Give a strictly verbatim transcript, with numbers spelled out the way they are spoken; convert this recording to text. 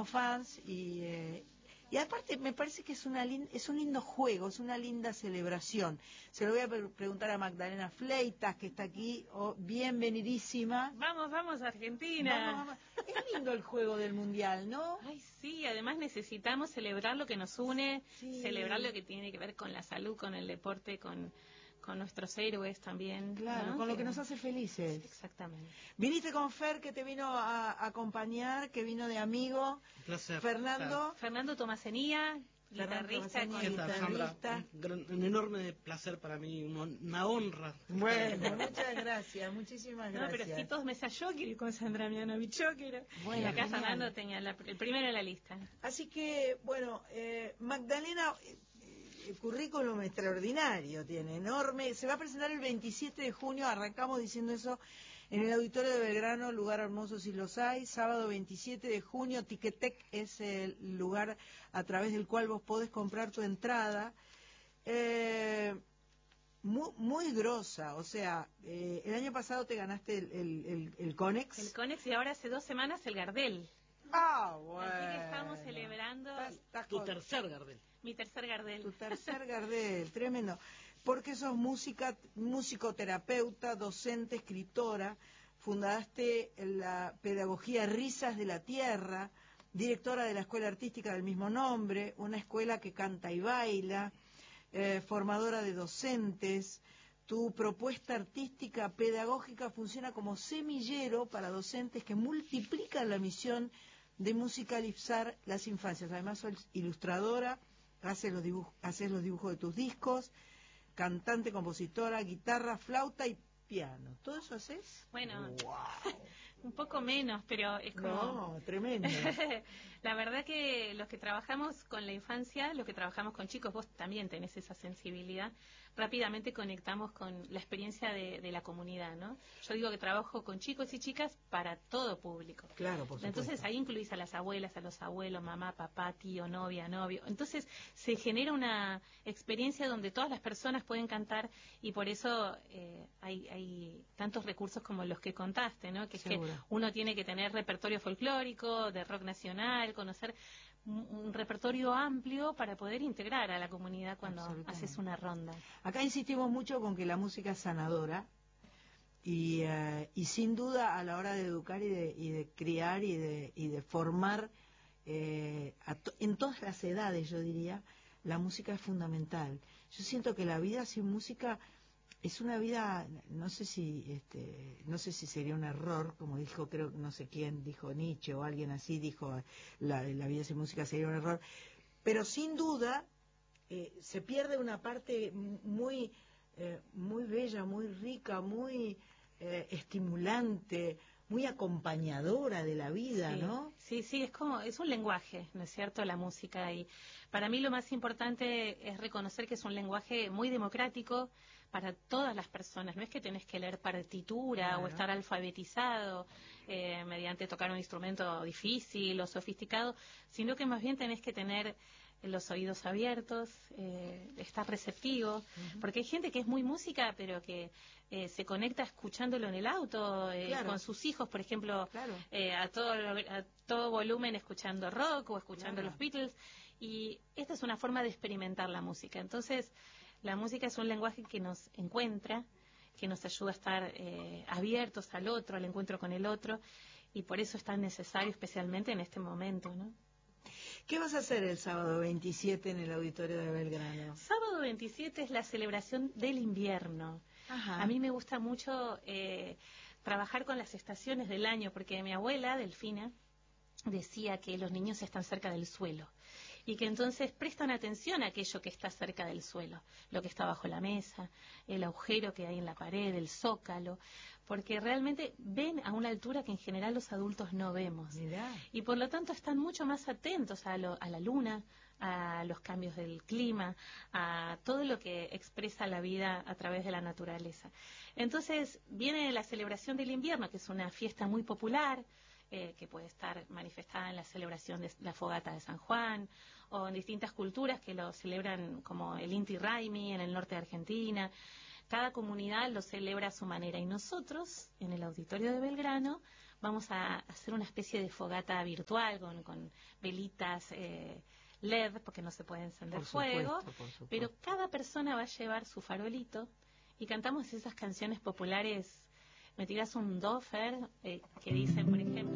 somos fans y... Eh, Y aparte me parece que es una lin- es un lindo juego, es una linda celebración. Se lo voy a pre- preguntar a Magdalena Fleitas, que está aquí. Oh, bienvenidísima. Vamos, vamos, Argentina. Vamos, vamos. Es lindo el juego del Mundial, ¿no? Ay, sí, además necesitamos celebrar lo que nos une, Sí. celebrar lo que tiene que ver con la salud, con el deporte, con, con nuestros héroes también. Claro, ¿no? con lo que que nos hace felices. Exactamente. Viniste con Fer, que te vino a, a acompañar, que vino de amigo. Un placer. Fernando. Fernando Tomasenía, Fernando guitarrista. Tomasenía, con- ¿Qué tal, Sandra? guitarrista. Un, gran- un enorme placer para mí, una, una honra. Bueno, muchas gracias, muchísimas No, gracias. pero sí, todos meses yo quiero ir con Sandra Mianovich, yo quiero. Bueno, y acá genial. Fernando tenía la- el primero en la lista. Así que, bueno, eh, Magdalena, eh, el currículum extraordinario tiene, enorme. Se va a presentar el veintisiete de junio, arrancamos diciendo eso, en el Auditorio de Belgrano, lugar hermoso si los hay. Sábado veintisiete de junio, Ticketek es el lugar a través del cual vos podés comprar tu entrada. Eh, muy, muy grosa, o sea, eh, el año pasado te ganaste el, el, el, el Conex. El Conex y ahora hace dos semanas el Gardel. Ah, bueno. Así que estamos celebrando Estás- estás Tu con- tercer Gardel. mi tercer Gardel. Tu tercer Gardel, tremendo. Porque sos música, musicoterapeuta, docente, escritora, fundaste la pedagogía Risas de la Tierra, directora de la Escuela Artística del mismo nombre, una escuela que canta y baila, eh, formadora de docentes. Tu propuesta artística pedagógica funciona como semillero para docentes que multiplican la misión de musicalizar las infancias. Además, sos ilustradora, haces los dibujos, haces los dibujos de tus discos, cantante, compositora, guitarra, flauta y piano. ¿Todo eso haces? Bueno, ¡Wow! un poco menos, pero es como... No, tremendo. La verdad que los que trabajamos con la infancia, los que trabajamos con chicos, vos también tenés esa sensibilidad, rápidamente conectamos con la experiencia de, de la comunidad, ¿no? Yo digo que trabajo con chicos y chicas para todo público. Claro, por supuesto. Entonces ahí incluís a las abuelas, a los abuelos, mamá, papá, tío, novia, novio. Entonces se genera una experiencia donde todas las personas pueden cantar y por eso eh, hay, hay tantos recursos como los que contaste, ¿no? Que es Seguro. que uno tiene que tener repertorio folclórico, de rock nacional, conocer un, un repertorio amplio para poder integrar a la comunidad cuando haces una ronda. Acá insistimos mucho con que la música es sanadora y, eh, y sin duda a la hora de educar y de, y de criar y de, y de formar eh, a to- en todas las edades, yo diría, la música es fundamental. Yo siento que la vida sin música es una vida, no sé si este, no sé si sería un error, como dijo, creo no sé quién dijo, Nietzsche o alguien así dijo, la, la vida sin música sería un error, pero sin duda eh, se pierde una parte muy eh, muy bella, muy rica, muy eh, estimulante, muy acompañadora de la vida, Sí, ¿no? Sí, sí, es como, es un lenguaje, ¿no es cierto?, la música. Y para mí lo más importante es reconocer que es un lenguaje muy democrático para todas las personas. No es que tenés que leer partitura Claro. o estar alfabetizado eh, mediante tocar un instrumento difícil o sofisticado, sino que más bien tenés que tener los oídos abiertos, eh, estar receptivo, uh-huh. Porque hay gente que es muy música, pero que eh, se conecta escuchándolo en el auto, eh, Claro. con sus hijos, por ejemplo, Claro. eh, a, todo, a todo volumen escuchando rock o escuchando Claro. los Beatles, y esta es una forma de experimentar la música. Entonces, la música es un lenguaje que nos encuentra, que nos ayuda a estar eh, abiertos al otro, al encuentro con el otro, y por eso es tan necesario, especialmente en este momento, ¿no? ¿Qué vas a hacer el sábado veintisiete en el Auditorio de Belgrano? Sábado veintisiete es la celebración del invierno. Ajá. A mí me gusta mucho eh, trabajar con las estaciones del año, porque mi abuela, Delfina, decía que los niños están cerca del suelo y que entonces prestan atención a aquello que está cerca del suelo, lo que está bajo la mesa, el agujero que hay en la pared, el zócalo, porque realmente ven a una altura que en general los adultos no vemos. Mirá. Y por lo tanto están mucho más atentos a, lo, a la luna, a los cambios del clima, a todo lo que expresa la vida a través de la naturaleza. Entonces viene la celebración del invierno, que es una fiesta muy popular, Eh, que puede estar manifestada en la celebración de la fogata de San Juan o en distintas culturas que lo celebran, como el Inti Raymi en el norte de Argentina. Cada comunidad lo celebra a su manera y nosotros en el Auditorio de Belgrano vamos a hacer una especie de fogata virtual con, con velitas eh, L E D, porque no se puede encender Por fuego, supuesto, por supuesto. pero cada persona va a llevar su farolito y cantamos esas canciones populares. Me tirás un dofer eh, que dicen, por ejemplo...